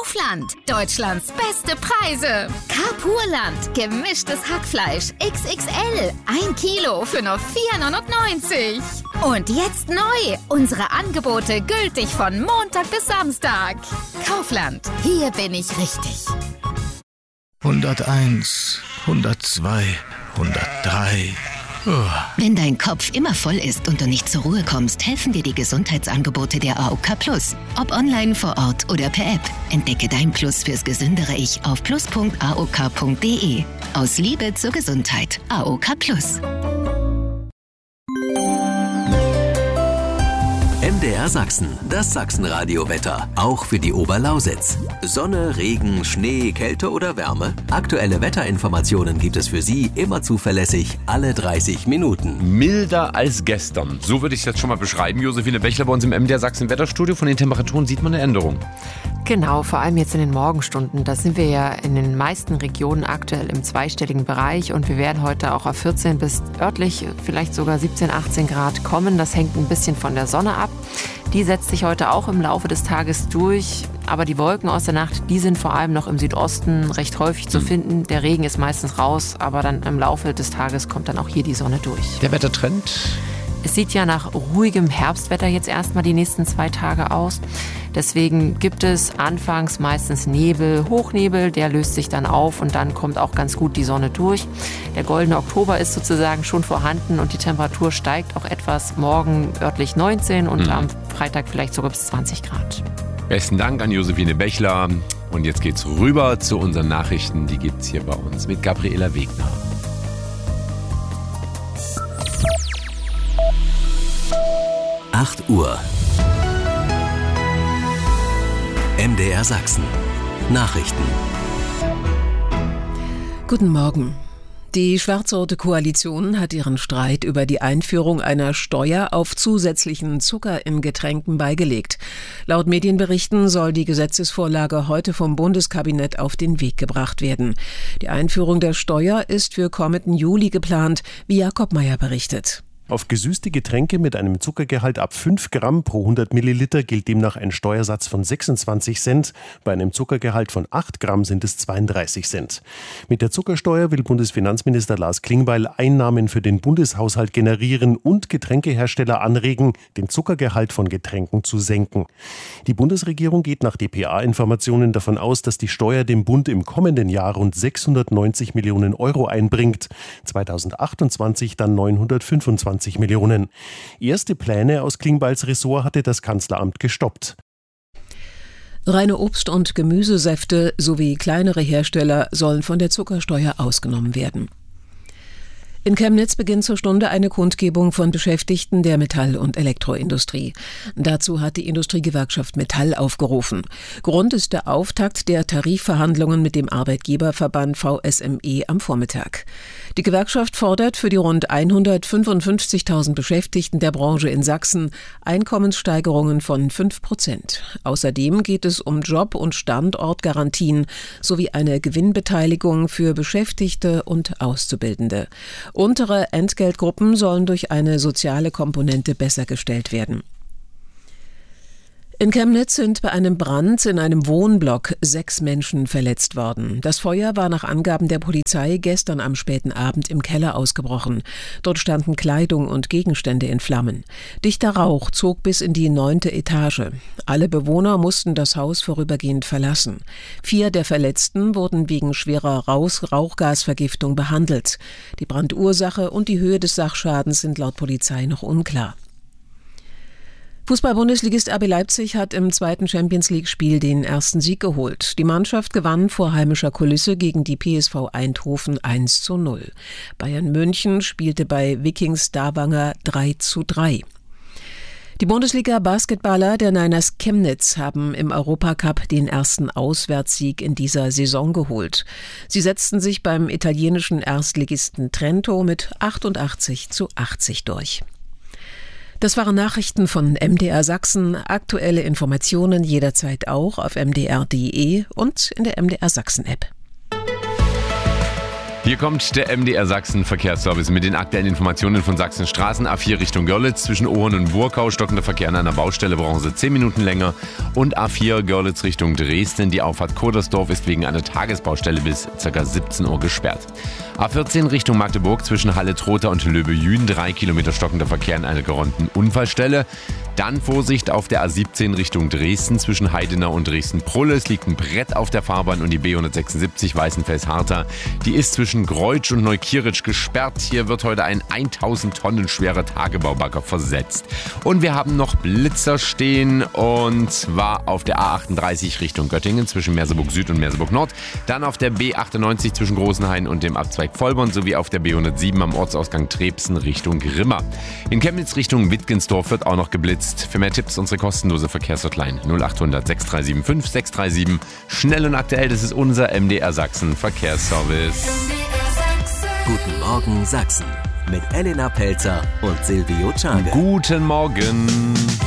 Kaufland. Deutschlands beste Preise. Carpurland. Gemischtes Hackfleisch. XXL. 1 Kilo für nur 4,99 €. Und jetzt neu. Unsere Angebote gültig von Montag bis Samstag. Kaufland. Hier bin ich richtig. 101, 102, 103. Wenn dein Kopf immer voll ist und du nicht zur Ruhe kommst, helfen dir die Gesundheitsangebote der AOK Plus. Ob online, vor Ort oder per App. Entdecke dein Plus fürs gesündere Ich auf plus.aok.de. Aus Liebe zur Gesundheit. AOK Plus. MDR Sachsen, das Sachsenradio-Wetter, auch für die Oberlausitz. Sonne, Regen, Schnee, Kälte oder Wärme? Aktuelle Wetterinformationen gibt es für Sie immer zuverlässig, alle 30 Minuten. Milder als gestern, so würde ich es jetzt schon mal beschreiben. Josephine Bechler bei uns im MDR Sachsen Wetterstudio. Von den Temperaturen sieht man eine Änderung. Genau, vor allem jetzt in den Morgenstunden. Da sind wir ja in den meisten Regionen aktuell im zweistelligen Bereich und wir werden heute auch auf 14 bis örtlich vielleicht sogar 17, 18 Grad kommen. Das hängt ein bisschen von der Sonne ab. Die setzt sich heute auch im Laufe des Tages durch, aber die Wolken aus der Nacht, die sind vor allem noch im Südosten recht häufig zu finden. Der Regen ist meistens raus, aber dann im Laufe des Tages kommt dann auch hier die Sonne durch. Der Wettertrend? Es sieht ja nach ruhigem Herbstwetter jetzt erstmal die nächsten 2 Tage aus. Deswegen gibt es anfangs meistens Nebel, Hochnebel, der löst sich dann auf und dann kommt auch ganz gut die Sonne durch. Der goldene Oktober ist sozusagen schon vorhanden und die Temperatur steigt auch etwas. Morgen örtlich 19 und am Freitag vielleicht sogar bis 20 Grad. Besten Dank an Josephine Bechler. Und jetzt geht's rüber zu unseren Nachrichten. Die gibt's hier bei uns mit Gabriela Wegner. Uhr. MDR Sachsen. Nachrichten. Guten Morgen. Die schwarz-rote Koalition hat ihren Streit über die Einführung einer Steuer auf zusätzlichen Zucker in Getränken beigelegt. Laut Medienberichten soll die Gesetzesvorlage heute vom Bundeskabinett auf den Weg gebracht werden. Die Einführung der Steuer ist für kommenden Juli geplant, wie Jakob Meyer berichtet. Auf gesüßte Getränke mit einem Zuckergehalt ab 5 Gramm pro 100 Milliliter gilt demnach ein Steuersatz von 26 Cent. Bei einem Zuckergehalt von 8 Gramm sind es 32 Cent. Mit der Zuckersteuer will Bundesfinanzminister Lars Klingbeil Einnahmen für den Bundeshaushalt generieren und Getränkehersteller anregen, den Zuckergehalt von Getränken zu senken. Die Bundesregierung geht nach dpa-Informationen davon aus, dass die Steuer dem Bund im kommenden Jahr rund 690 Millionen Euro einbringt. 2028 dann 925 Millionen. Erste Pläne aus Klingbeils Ressort hatte das Kanzleramt gestoppt. Reine Obst- und Gemüsesäfte sowie kleinere Hersteller sollen von der Zuckersteuer ausgenommen werden. In Chemnitz beginnt zur Stunde eine Kundgebung von Beschäftigten der Metall- und Elektroindustrie. Dazu hat die Industriegewerkschaft Metall aufgerufen. Grund ist der Auftakt der Tarifverhandlungen mit dem Arbeitgeberverband VSME am Vormittag. Die Gewerkschaft fordert für die rund 155.000 Beschäftigten der Branche in Sachsen Einkommenssteigerungen von 5%. Außerdem geht es um Job- und Standortgarantien sowie eine Gewinnbeteiligung für Beschäftigte und Auszubildende. Untere Entgeltgruppen sollen durch eine soziale Komponente besser gestellt werden. In Chemnitz sind bei einem Brand in einem Wohnblock 6 Menschen verletzt worden. Das Feuer war nach Angaben der Polizei gestern am späten Abend im Keller ausgebrochen. Dort standen Kleidung und Gegenstände in Flammen. Dichter Rauch zog bis in die 9. Etage. Alle Bewohner mussten das Haus vorübergehend verlassen. 4 der Verletzten wurden wegen schwerer Rauchgasvergiftung behandelt. Die Brandursache und die Höhe des Sachschadens sind laut Polizei noch unklar. Fußball-Bundesligist RB Leipzig hat im 2. Champions-League-Spiel den ersten Sieg geholt. Die Mannschaft gewann vor heimischer Kulisse gegen die PSV Eindhoven 1:0. Bayern München spielte bei Wiking Stavanger 3:3. Die Bundesliga-Basketballer der Niners Chemnitz haben im Europacup den ersten Auswärtssieg in dieser Saison geholt. Sie setzten sich beim italienischen Erstligisten Trento mit 88:80 durch. Das waren Nachrichten von MDR Sachsen. Aktuelle Informationen jederzeit auch auf mdr.de und in der MDR Sachsen App. Hier kommt der MDR Sachsen Verkehrsservice mit den aktuellen Informationen von Sachsens Straßen. A4 Richtung Görlitz zwischen Ohren und Burkau. Stockender Verkehr an einer Baustelle, brauchen Sie 10 Minuten länger. Und A4 Görlitz Richtung Dresden. Die Auffahrt Kodersdorf ist wegen einer Tagesbaustelle bis ca. 17 Uhr gesperrt. A14 Richtung Magdeburg zwischen Halle-Trotha und Löbejün. 3 Kilometer stockender Verkehr an einer geräumten Unfallstelle. Dann Vorsicht auf der A17 Richtung Dresden zwischen Heidenau und Dresden-Prulle. Es liegt ein Brett auf der Fahrbahn und die B176 Weißenfels-Harter. Die ist zwischen Greutsch und Neukirch gesperrt. Hier wird heute ein 1000 Tonnen schwerer Tagebaubagger versetzt. Und wir haben noch Blitzer stehen, und zwar auf der A38 Richtung Göttingen zwischen Merseburg Süd und Merseburg Nord. Dann auf der B98 zwischen Großenhain und dem Abzweig Vollborn sowie auf der B107 am Ortsausgang Trebsen Richtung Grimma. In Chemnitz Richtung Wittgensdorf wird auch noch geblitzt. Für mehr Tipps unsere kostenlose Verkehrshotline 0800 6375 637. Schnell und aktuell, das ist unser MDR Sachsen Verkehrsservice. Guten Morgen Sachsen mit Elena Pelzer und Silvio Czage. Guten Morgen.